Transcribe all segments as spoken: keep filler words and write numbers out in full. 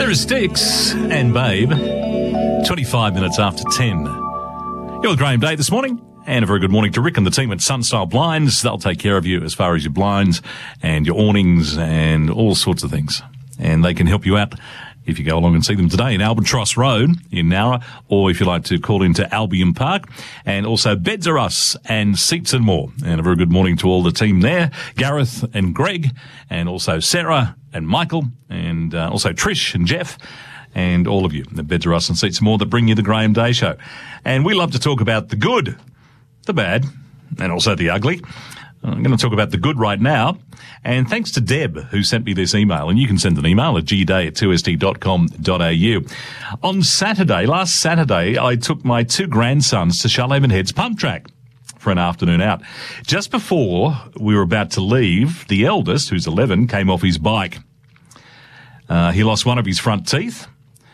There's Styx and Babe. twenty-five minutes after ten. You're with Graham Day this morning. And a very good morning to Rick and the team at Sunstyle Blinds. They'll take care of you as far as your blinds and your awnings and all sorts of things. And they can help you out if you go along and see them today in Albatross Road in Nowra, or if you like to call into Albion Park. And also Beds Are Us and Seats and More. And a very good morning to all the team there, Gareth and Greg, and also Sarah and Michael, and uh, also Trish and Jeff, and all of you, the Beds Are Us and Seats and More that bring you the Graham Day Show. And we love to talk about the good, the bad, and also the ugly. I'm going to talk about the good right now. And thanks to Deb, who sent me this email. And you can send an email at g day at two s t dot com dot a u. On Saturday, last Saturday, I took my two grandsons to Charlevin Heads Pump Track for an afternoon out. Just before we were about to leave, the eldest, who's eleven, came off his bike. Uh, he lost one of his front teeth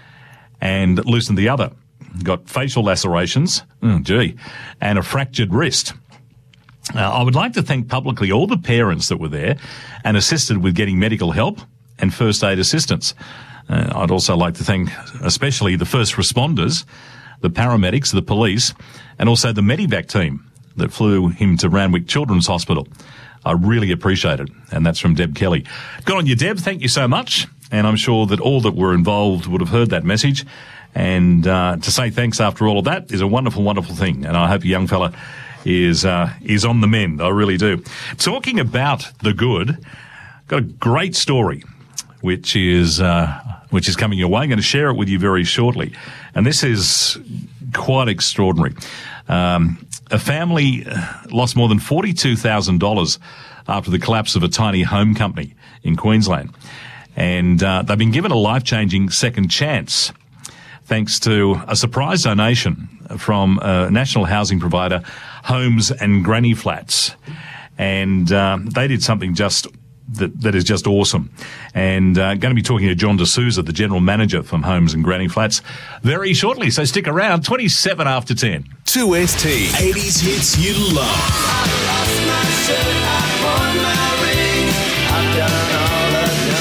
and loosened the other. Got facial lacerations, oh, gee, and a fractured wrist. Uh, I would like to thank publicly all the parents that were there and assisted with getting medical help and first aid assistance. Uh, I'd also like to thank especially the first responders, the paramedics, the police, and also the Medivac team that flew him to Randwick Children's Hospital. I really appreciate it, and that's from Deb Kelly. Good on you, Deb. Thank you so much, and I'm sure that all that were involved would have heard that message. And uh, to say thanks after all of that is a wonderful, wonderful thing. And I hope a young fella is uh, is on the mend. I really do. Talking about the good, got a great story, which is uh, which is coming your way. I'm going to share it with you very shortly. And this is quite extraordinary. Um, a family lost more than forty-two thousand dollars after the collapse of a tiny home company in Queensland. And uh, they've been given a life-changing second chance, thanks to a surprise donation from a national housing provider, Homes and Granny Flats. And um, they did something just that, that is just awesome. And uh, going to be talking to John D'Souza, the general manager from Homes and Granny Flats, very shortly. So stick around, twenty-seven after ten. two S T, eighties hits you love. I lost my shirt, I wore my ring, I've done all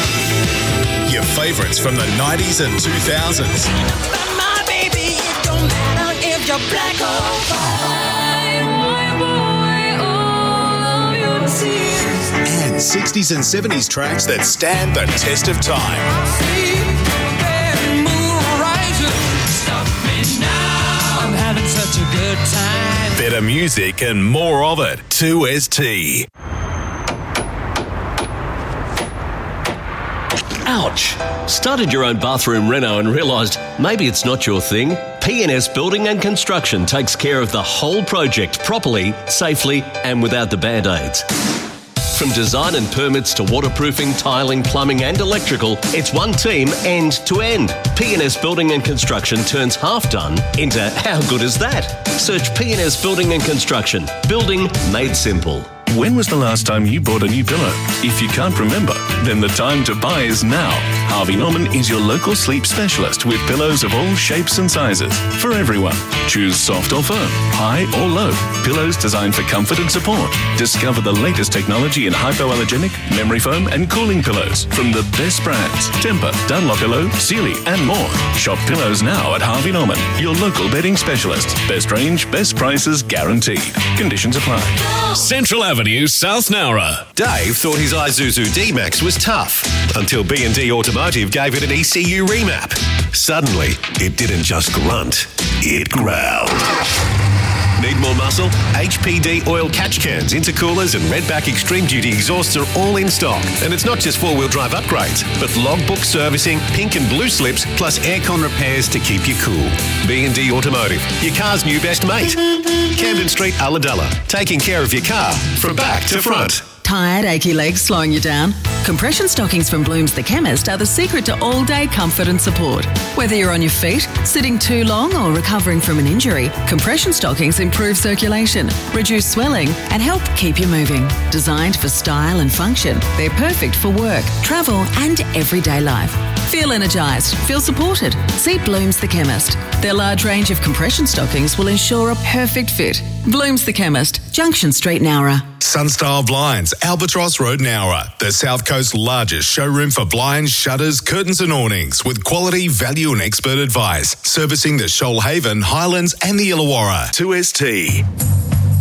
I've done. Your favourites from the nineties and two thousands. My baby, it don't matter if you're black or white. Wipe away all of your tears. And sixties and seventies tracks that stand the test of time. I see that moon rising. Stop me now. I'm having such a good time. Better music and more of it. two S T. Ouch! Started your own bathroom reno and realised maybe it's not your thing? P N S Building and Construction takes care of the whole project properly, safely and without the band-aids. From design and permits to waterproofing, tiling, plumbing and electrical, it's one team end to end. P N S Building and Construction turns half done into how good is that? Search P N S Building and Construction. Building made simple. When was the last time you bought a new pillow? If you can't remember, then the time to buy is now. Harvey Norman is your local sleep specialist with pillows of all shapes and sizes for everyone. Choose soft or firm, high or low. Pillows designed for comfort and support. Discover the latest technology in hypoallergenic, memory foam and cooling pillows from the best brands. Tempur, Dunlopillow, Sealy and more. Shop pillows now at Harvey Norman, your local bedding specialist. Best range, best prices guaranteed. Conditions apply. Central Avenue, South Nowra. Dave thought his Isuzu D-Max was tough until B and D Automotive gave it an E C U remap. Suddenly, it didn't just grunt, it growled. Need more muscle? H P D oil catch cans, intercoolers and Redback Extreme Duty exhausts are all in stock. And it's not just four-wheel drive upgrades, but logbook servicing, pink and blue slips, plus aircon repairs to keep you cool. B and D Automotive, your car's new best mate. Camden Street, Ulladulla, taking care of your car from back to front. Tired, achy legs slowing you down? Compression stockings from Bloom's The Chemist are the secret to all-day comfort and support. Whether you're on your feet, sitting too long or recovering from an injury, compression stockings improve circulation, reduce swelling and help keep you moving. Designed for style and function, they're perfect for work, travel and everyday life. Feel energised, feel supported. See Blooms the Chemist. Their large range of compression stockings will ensure a perfect fit. Blooms the Chemist, Junction Street, Nowra. Sunstyle Blinds, Albatross Road, Nowra. The South Coast's largest showroom for blinds, shutters, curtains and awnings with quality, value and expert advice. Servicing the Shoalhaven, Highlands and the Illawarra. two S T.